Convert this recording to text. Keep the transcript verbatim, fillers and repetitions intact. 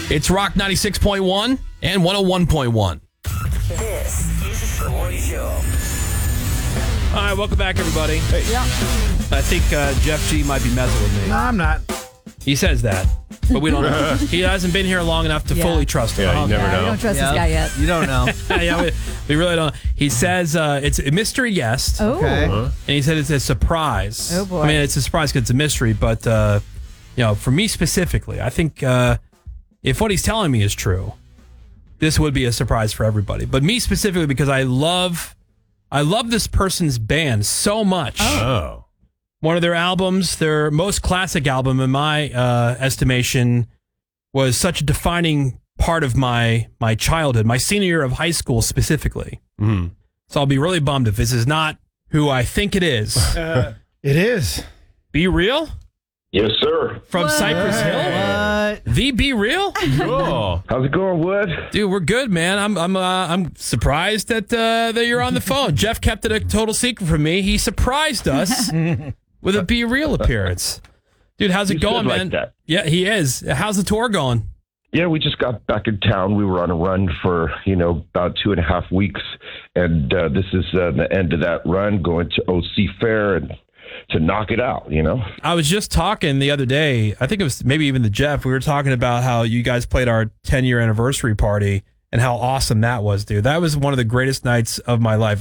It's Rock ninety-six point one and one oh one point one. This is the Shirley Show. All right, welcome back, everybody. Hey. Yeah. I think uh, Jeff G might be messing with me. No, I'm not. He says that, but we don't know. He hasn't been here long enough to Yeah. fully trust him. Yeah, you never Yeah, know. we don't trust Yeah. this guy yet. You don't know. yeah, we, we really don't. He says uh, it's a mystery guest, Oh. Okay. and he said it's a surprise. Oh, boy. I mean, it's a surprise because it's a mystery, but uh, you know, for me specifically, I think uh, if what he's telling me is true, this would be a surprise for everybody. But me specifically, because I love, I love this person's band so much. Oh. One of their albums, their most classic album, in my uh, estimation, was such a defining part of my my childhood, my senior year of high school specifically. Mm. So I'll be really bummed if this is not who I think it is. Uh, it is. Be Real Yes, sir. from What? Cypress Hill. What? The Be Real, Cool. How's it going, Wood? dude. We're good, man. I'm I'm uh, I'm surprised that uh, that you're on the phone. Jeff kept it a total secret from me. He surprised us with a Be Real appearance, dude. How's it You going, said like man? that. Yeah, he is. How's the tour going? Yeah, we just got back in town. We were on a run for, you know, about two and a half weeks. And uh, this is uh, the end of that run, going to O C Fair and to knock it out, you know? I was just talking the other day. I think it was maybe even the Jeff. We were talking about how you guys played our ten year anniversary party and how awesome that was, dude. That was one of the greatest nights of my life.